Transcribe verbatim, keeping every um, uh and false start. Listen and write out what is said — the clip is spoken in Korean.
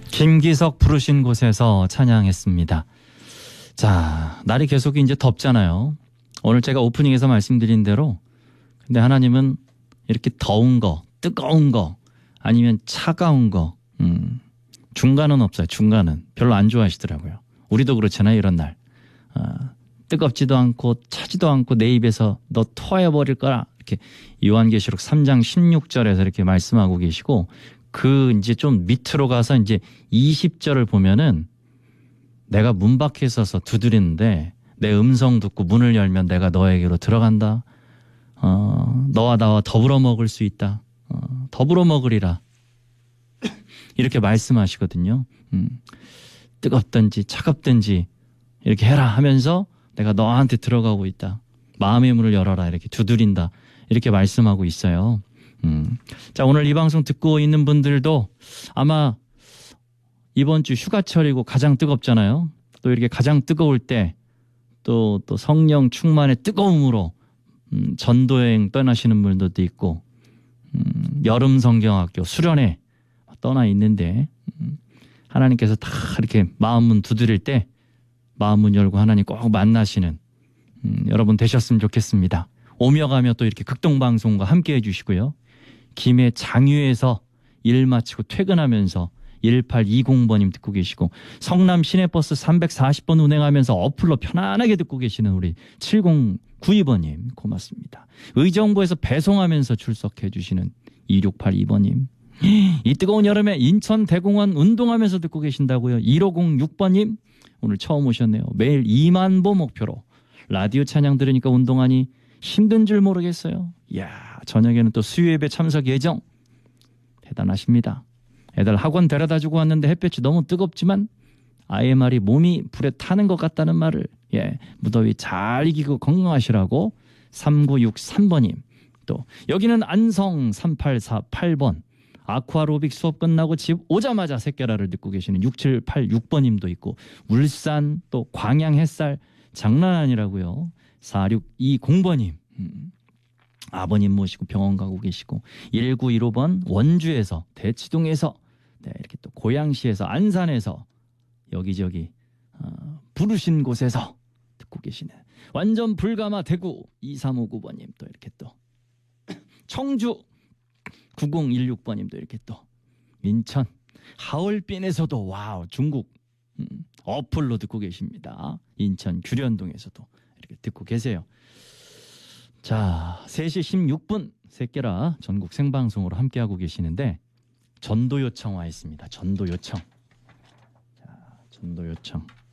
김기석 부르신 곳에서 찬양했습니다. 자, 날이 계속 이제 덥잖아요. 오늘 제가 오프닝에서 말씀드린 대로 근데 하나님은 이렇게 더운 거, 뜨거운 거 아니면 차가운 거 음, 중간은 없어요. 중간은 별로 안 좋아하시더라고요. 우리도 그렇잖아요. 이런 날 아, 뜨겁지도 않고 차지도 않고 내 입에서 너 토해버릴 거라 이렇게 요한계시록 삼 장 십육 절에서 이렇게 말씀하고 계시고 그 이제 좀 밑으로 가서 이제 이십 절을 보면은 내가 문 밖에 서서 두드리는데 내 음성 듣고 문을 열면 내가 너에게로 들어간다. 어, 너와 나와 더불어 먹을 수 있다. 어, 더불어 먹으리라. 이렇게 말씀하시거든요. 음, 뜨겁든지 차갑든지 이렇게 해라 하면서 내가 너한테 들어가고 있다. 마음의 문을 열어라 이렇게 두드린다. 이렇게 말씀하고 있어요. 음. 자, 오늘 이 방송 듣고 있는 분들도 아마 이번 주 휴가철이고 가장 뜨겁잖아요. 또 이렇게 가장 뜨거울 때 또, 또 성령 충만의 뜨거움으로 음, 전도여행 떠나시는 분들도 있고 음, 여름 성경학교 수련회 떠나 있는데 음, 하나님께서 다 이렇게 마음문 두드릴 때 마음문 열고 하나님 꼭 만나시는 음, 여러분 되셨으면 좋겠습니다. 오며 가며 또 이렇게 극동방송과 함께 해주시고요. 김해 장유에서 일 마치고 퇴근하면서 일팔이공 번님 듣고 계시고 성남 시내버스 삼백사십 번 운행하면서 어플로 편안하게 듣고 계시는 우리 칠공구이 번님 고맙습니다. 의정부에서 배송하면서 출석해 주시는 이육팔이 번님 이 뜨거운 여름에 인천 대공원 운동하면서 듣고 계신다고요. 일오공육 번님 오늘 처음 오셨네요. 매일 이만 보 목표로 라디오 찬양 들으니까 운동하니 힘든 줄 모르겠어요. 이야, 저녁에는 또 수요예배 참석 예정. 대단하십니다. 애들 학원 데려다 주고 왔는데 햇볕이 너무 뜨겁지만 아이의 말이 몸이 불에 타는 것 같다는 말을 예, 무더위 잘 이기고 건강하시라고 삼구육삼 번님 또 여기는 안성 삼팔사팔 번 아쿠아로빅 수업 끝나고 집 오자마자 새끼라를 듣고 계시는 육칠팔육 번님도 있고 울산 또 광양 햇살 장난 아니라고요. 사육이공 번님 음. 아버님 모시고 병원 가고 계시고 일구일오 번 원주에서 대치동에서 네, 이렇게 또 고양시에서 안산에서 여기저기 어, 부르신 곳에서 듣고 계시는 완전 불가마 대구 이삼오구 번님 또 이렇게 또 청주 구공일육 번님도 이렇게 또 인천 하얼빈에서도 와우 중국 음, 어플로 듣고 계십니다. 인천 규련동에서도 이렇게 듣고 계세요. 자, 세 시 십육 분 새끼라 전국 생방송으로 함께하고 계시는데 전도 요청 와 있습니다. 전도 요청. 자, 전도 요청.